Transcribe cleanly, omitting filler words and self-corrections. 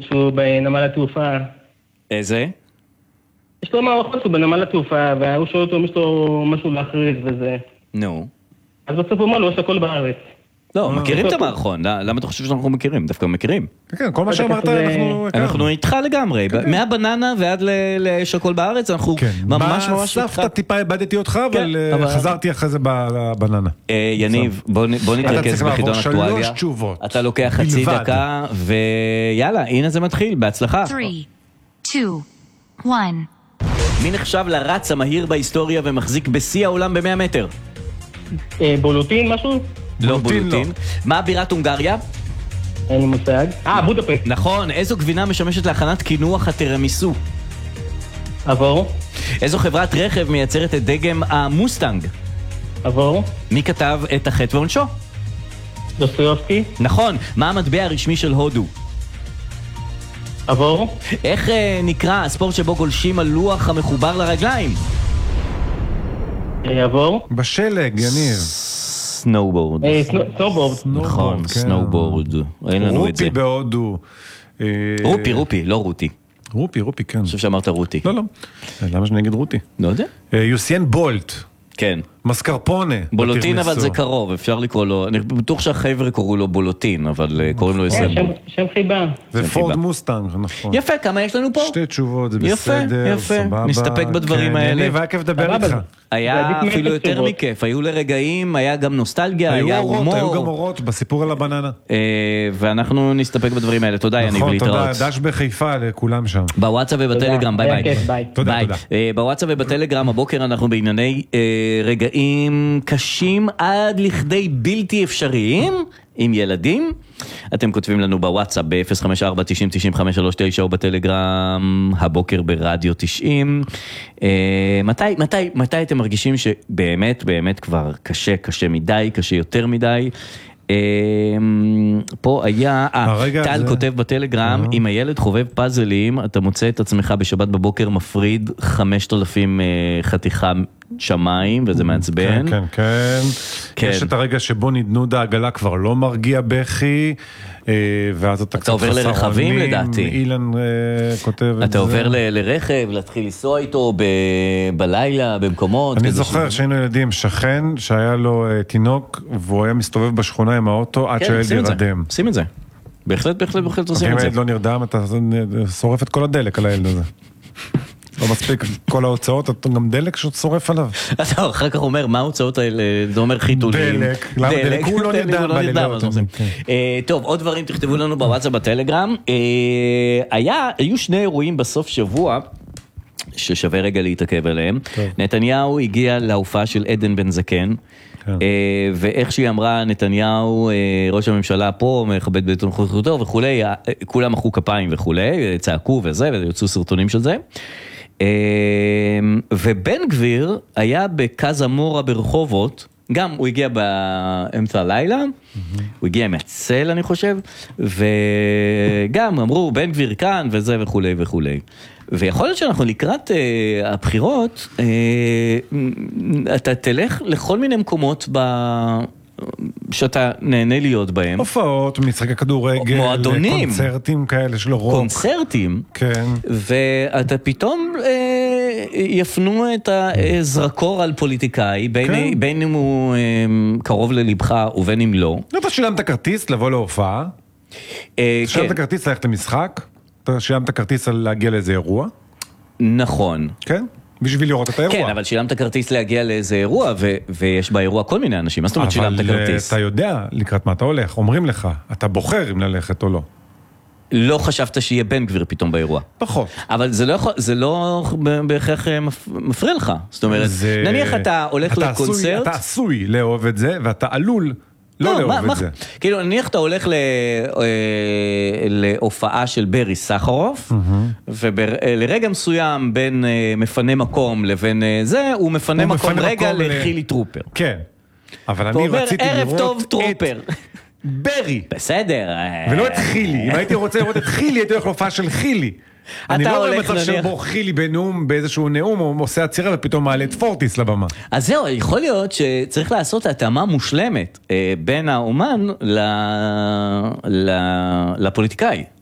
שהוא בנמל התעופה. איזה? יש לו מערכות, הוא בנמל התעופה, והוא שואל אותו אם יש לו משהו להכריז וזה. נו. אז בסוף הוא אומר לו, יש הכל בארץ. לא, מכירים את המערכון, למה אתה חושב שאנחנו מכירים? דווקא מכירים. כן, כל מה שאמרת אנחנו איתך לגמרי, מהבננה ועד לאש הכל בארץ, אנחנו ממש ממש איתך. בסבתא טיפה הבדתי אותך, אבל חזרתי אחרי זה בבננה. יניב, בוא נתרכז בחידון אקטואליה. 3 תשובות. אתה לוקח חצי דקה, ויאללה, הנה זה מתחיל, בהצלחה. 3, 2, 1. מי נחשב לרץ המהיר בהיסטוריה ומחזיק בשיא העולם ב100 מטר? בולוטין משהו? לא בולוטין. מה בירת הונגריה? אין לי מושג. בודפשט. נכון, איזו גבינה משמשת להכנת קינוח הטירמיסו? עבור. איזו חברת רכב מייצרת את דגם המוסטנג? עבור. מי כתב את החטא ועונשו? דוסטויבסקי. נכון, מה המטבע הרשמי של הודו? עבור. איך נקרא הספורט שבו גולשים על לוח המחובר לרגליים? עבור. בשלג, יניב. סנואובורד. סנואובורד. נכון, סנואובורד. אין לנו את זה. רופי בהודו. רופי, לא רותי. רופי, כן. אני חושב שאמרת רותי. לא. למה שאני אגיד רותי? לא יודע. יוסיין בולט. כן. מסקרפונה. בולוטין, אבל זה קרוב, אפשר לקרוא לו, אני בטוח שהחבר'ה קוראו לו בולוטין, אבל קוראים לו יוסיין בולט. שם חיבה. ופורד מוסטנג, נכון. יפה, כמה יש לנו פה? 2 תשובות, זה בסדר, סבבה. נסתפק בדברים האלה. יניב, היה כיף לדבר איתך. היה אפילו יותר מכיף, היו לרגעים, היה גם נוסטלגיה, היה הומור. היו גם אורות בסיפור על הבננה. ואנחנו נסתפק בדברים האלה, תודה יניב, להתראות. נכון, תודה, דש בחיפה לכולם שם. בוואטסאפ ובטלגרם, ביי ביי. תודה. בוואטסאפ ובטלגרם הבוקר אנחנו בענייני רגעים קשים עד לכדי בלתי אפשריים עם ילדים. אתם כותבים לנו בוואטסאפ ב-054-90-9539 או בטלגרם הבוקר ברדיו 90. מתי אתם מרגישים שבאמת כבר קשה מדי, קשה יותר מדי? פה היה, טל כותב בטלגרם, אם הילד חובב פאזלים, אתה מוצא את עצמך בשבת בבוקר מפריד 5,000 חתיכה שמיים, וזה מעצבן. כן. יש את הרגע שבו נדנוד העגלה כבר לא מרגיע בכי, ואז אתה עובר לרכבים לדעתי. אילן כותב את זה. אתה עובר לרכב, להתחיל לנסוע איתו בלילה, במקומות. אני זוכר שהיינו ילדים, שכן שהיה לו תינוק, והוא היה מסתובב בשכונה עם האוטו עד שהילד ירדם. שים את זה. בהחלט עושים את זה. אם הילד לא נרדם, אתה שורף את כל הדלק על הילד הזה. לא מספיק כל ההוצאות, אתה גם דלק ששורף עליו. אתה אחר כך אומר, מה ההוצאות האלה? זה אומר חיתולים. דלק, למה דלק? הוא לא נרדם בלילות. טוב, עוד דברים תכתבו לנו בוואטסאפ בטלגרם. היו 2 אירועים בסוף שבוע, ששווה רגע להתעכב עליהם. נתניהו הגיע להופעה של עדן בן זקן, ואיך שהיא אמרה, נתניהו, ראש הממשלה פה, מכבד בנוכחותו וכולי, כולם מחאו כפיים וכולי, צעקו וזה, ויוצאו סרטונים של זה. ובן גביר היה בקזמורה ברחובות, גם הוא הגיע באמצע הלילה, הוא הגיע מהצל אני חושב, וגם אמרו בן גביר כאן וזה וכולי וכולי. ויכול להיות שאנחנו לקראת הבחירות, אתה תלך לכל מיני מקומות שאתה נהנה להיות בהם. הופעות, משחקי כדורגל, מועדונים. קונצרטים כאלה של רוק. קונצרטים. כן. ואתה פתאום יפנו את הזרקור על פוליטיקאי, בין אם הוא קרוב ללבך ובין אם לא. אתה שילמת כרטיס לבוא להופעה? שילמת כרטיס ללכת למשחק? אתה שילמת כרטיס על להגיע לאיזה אירוע? נכון. כן? בשביל לראות את האירוע. כן, אבל שילמת כרטיס להגיע לאיזה אירוע, ויש באירוע כל מיני אנשים. מה זאת אומרת שילמת כרטיס? אבל אתה יודע לקראת מה אתה הולך, אומרים לך, אתה בוחר אם ללכת או לא. לא חשבת שיהיה בן גביר פתאום באירוע. פחות. אבל זה לא בהכרח מפריע לך. זאת אומרת, נניח אתה הולך לקונצרט. אתה עשוי לאהוב את זה, ואתה עלול לא לאהוב את זה. כאילו, נניח אתה הולך להופעה של ברי סחרוף, ולרגע מסוים בין מפנה מקום לבין זה, הוא מפנה מקום רגע לחילי טרופר. כן. אבל אני רציתי לראות ערב טוב טרופר. ברי. בסדר. ולא את חילי. אם הייתי רוצה לראות את חילי, הייתי הולך להופעה של חילי. אני לא רואה מצב שבו חילי בנאום, באיזשהו נאום, הוא עושה עצירה ופתאום מעלה את פורטיס לבמה. אז זהו, יכול להיות שצריך לעשות התאמה מושלמת בין האומן לפוליטיקאי.